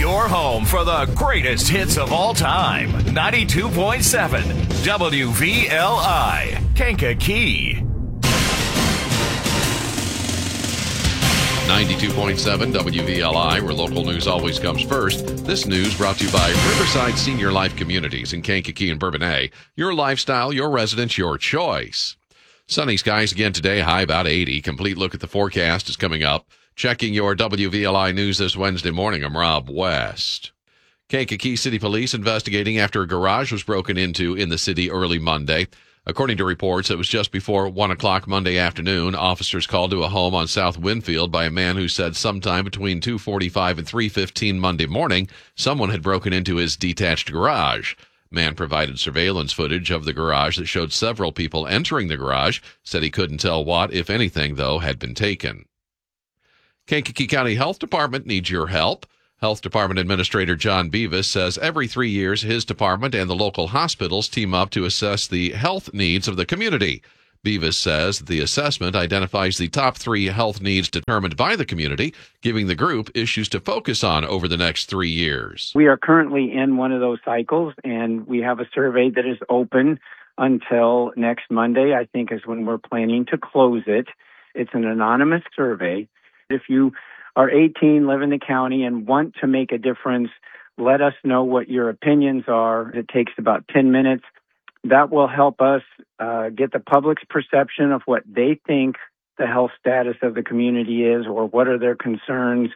Your home for the greatest hits of all time. 92.7 WVLI, Kankakee. 92.7 WVLI, where local news always comes first. This news brought to you by Riverside Senior Life Communities in Kankakee and Bourbonnais. Your lifestyle, your residence, your choice. Sunny skies again today, high about 80. Complete look at the forecast is coming up. Checking your WVLI news this Wednesday morning, I'm Rob West. Kankakee City Police investigating after a garage was broken into in the city early Monday. According to reports, it was just before 1 o'clock Monday afternoon. Officers called to a home on South Winfield by a man who said sometime between 2:45 and 3:15 Monday morning, someone had broken into his detached garage. Man provided surveillance footage of the garage that showed several people entering the garage, said he couldn't tell what, if anything, though, had been taken. Kankakee County Health Department needs your help. Health Department Administrator John Beavis says every 3 years his department and the local hospitals team up to assess the health needs of the community. Beavis says the assessment identifies the top 3 health needs determined by the community, giving the group issues to focus on over the next 3 years. We are currently in one of those cycles, and we have a survey that is open until next Monday, I think is when we're planning to close it. It's an anonymous survey. If you are 18, live in the county, and want to make a difference, let us know what your opinions are. It takes about 10 minutes. That will help us get the public's perception of what they think the health status of the community is, or what are their concerns,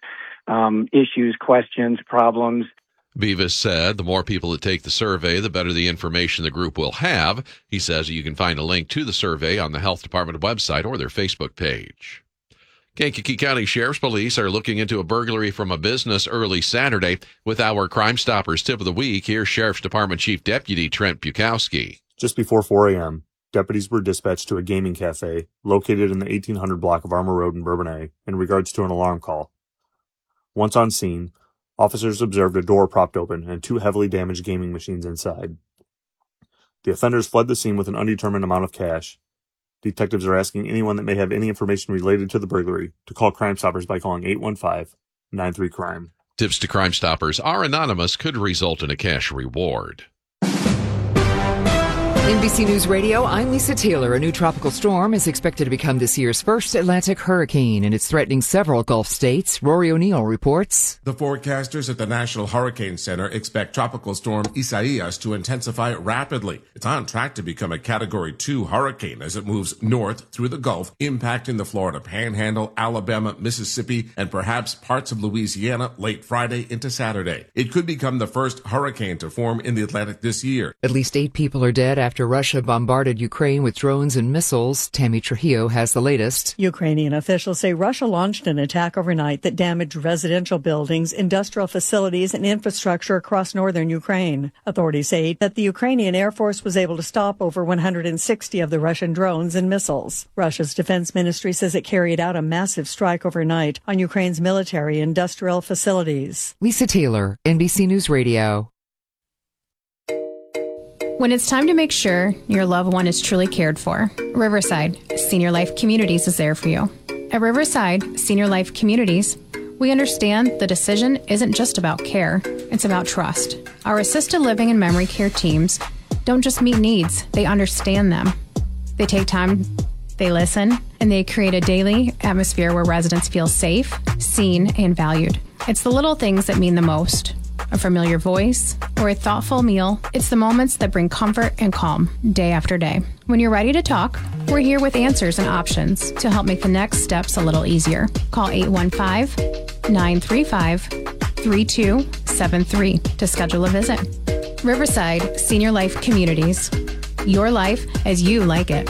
issues, questions, problems. Beavis said the more people that take the survey, the better the information the group will have. He says you can find a link to the survey on the Health Department website or their Facebook page. Kankakee County Sheriff's Police are looking into a burglary from a business early Saturday. With our Crime Stoppers tip of the week, here's Sheriff's Department Chief Deputy Trent Bukowski. Just before 4 a.m., deputies were dispatched to a gaming cafe located in the 1800 block of Armour Road in Bourbonnais in regards to an alarm call. Once on scene, officers observed a door propped open and 2 heavily damaged gaming machines inside. The offenders fled the scene with an undetermined amount of cash. Detectives are asking anyone that may have any information related to the burglary to call Crime Stoppers by calling 815-93-CRIME. Tips to Crime Stoppers are anonymous, could result in a cash reward. NBC News Radio, I'm Lisa Taylor. A new tropical storm is expected to become this year's first Atlantic hurricane, and it's threatening several Gulf states. Rory O'Neill reports. The forecasters at the National Hurricane Center expect Tropical Storm Isaias to intensify rapidly. It's on track to become a Category 2 hurricane as it moves north through the Gulf, impacting the Florida Panhandle, Alabama, Mississippi, and perhaps parts of Louisiana late Friday into Saturday. It could become the first hurricane to form in the Atlantic this year. At least 8 people are dead after Russia bombarded Ukraine with drones and missiles. Tammy Trujillo has the latest. Ukrainian officials say Russia launched an attack overnight that damaged residential buildings, industrial facilities, and infrastructure across northern Ukraine. Authorities say that the Ukrainian Air Force was able to stop over 160 of the Russian drones and missiles. Russia's defense ministry says it carried out a massive strike overnight on Ukraine's military industrial facilities. Lisa Taylor, NBC News Radio. When it's time to make sure your loved one is truly cared for, Riverside Senior Life Communities is there for you. At Riverside Senior Life Communities, we understand the decision isn't just about care, it's about trust. Our assisted living and memory care teams don't just meet needs, they understand them. They take time, they listen, and they create a daily atmosphere where residents feel safe, seen, and valued. It's the little things that mean the most. A familiar voice, or a thoughtful meal. It's the moments that bring comfort and calm day after day. When you're ready to talk, we're here with answers and options to help make the next steps a little easier. Call 815-935-3273 to schedule a visit. Riverside Senior Life Communities. Your life as you like it.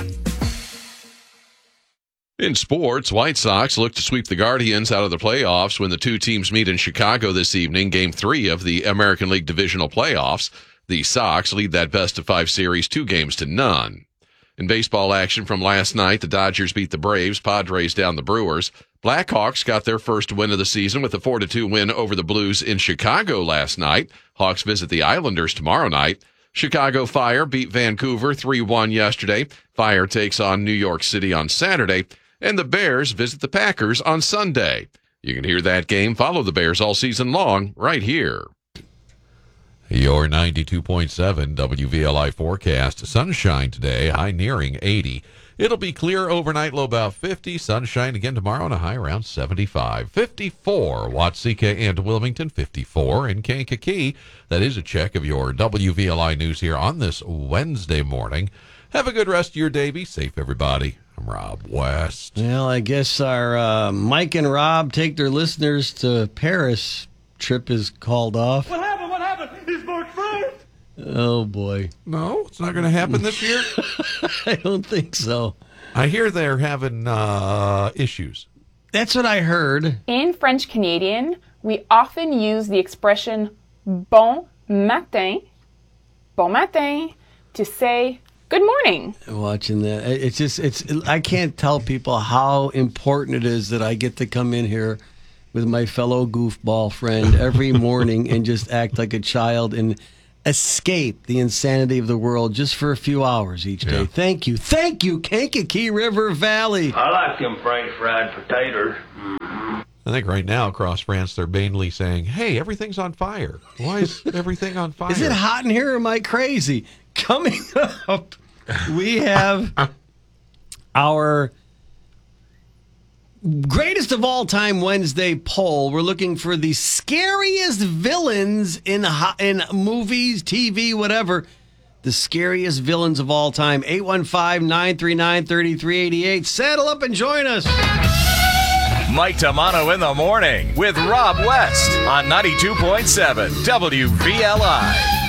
In sports, White Sox look to sweep the Guardians out of the playoffs when the two teams meet in Chicago this evening, Game 3 of the American League Divisional Playoffs. The Sox lead that best-of-5 series 2-0. In baseball action from last night, the Dodgers beat the Braves, Padres down the Brewers. Blackhawks got their first win of the season with a 4-2 win over the Blues in Chicago last night. Hawks visit the Islanders tomorrow night. Chicago Fire beat Vancouver 3-1 yesterday. Fire takes on New York City on Saturday. And the Bears visit the Packers on Sunday. You can hear that game. Follow the Bears all season long right here. Your 92.7 WVLI forecast. Sunshine today, high nearing 80. It'll be clear overnight, low about 50. Sunshine again tomorrow and a high around 75. 54, Watseka and Wilmington. 54 in Kankakee. That is a check of your WVLI news here on this Wednesday morning. Have a good rest of your day. Be safe, everybody. I'm Rob West. Well, I guess our Mike and Rob take their listeners to Paris trip is called off. What happened? What happened? He's booked first. Oh, boy. No, it's not going to happen this year? I don't think so. I hear they're having issues. That's what I heard. In French Canadian, we often use the expression bon matin to say good morning. Watching that, I can't tell people how important it is that I get to come in here with my fellow goofball friend every morning and just act like a child and escape the insanity of the world just for a few hours each day. Yeah. Thank you, Kankakee River Valley. I like them French fried potatoes. I think right now across France they're mainly saying, hey, everything's on fire. Why is everything on fire? Is it hot in here or am I crazy? Coming up, we have our greatest of all time Wednesday poll. We're looking for the scariest villains in movies, TV, whatever. The scariest villains of all time. 815-939-3388. Saddle up and join us. Mike Tamano in the morning with Rob West on 92.7 WVLI.